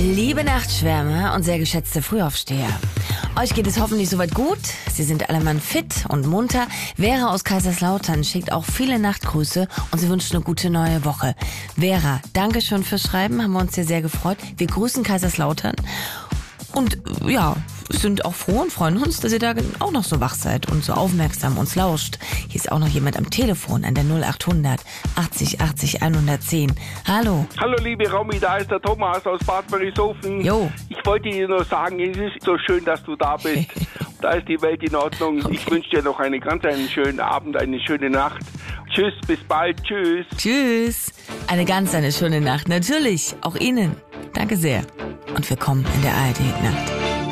Liebe Nachtschwärmer und sehr geschätzte Frühaufsteher, euch geht es hoffentlich soweit gut. Sie sind alle Mann fit und munter. Vera aus Kaiserslautern schickt auch viele Nachtgrüße und sie wünscht eine gute neue Woche. Vera, danke schön fürs Schreiben, haben wir uns sehr gefreut. Wir grüßen Kaiserslautern und ja, sind auch froh und freuen uns, dass ihr da auch noch so wach seid und so aufmerksam uns lauscht. Hier ist auch noch jemand am Telefon an der 0800 80 80 110. Hallo. Hallo liebe Romy, da ist der Thomas aus Bad Merisofen. Jo. Ich wollte dir nur sagen, es ist so schön, dass du da bist. Da ist die Welt in Ordnung. Okay. Ich wünsche dir noch einen schönen Abend, eine schöne Nacht. Tschüss, bis bald, tschüss. Tschüss. Eine schöne Nacht, natürlich, auch Ihnen. Danke sehr. Und willkommen in der ARD-Nacht.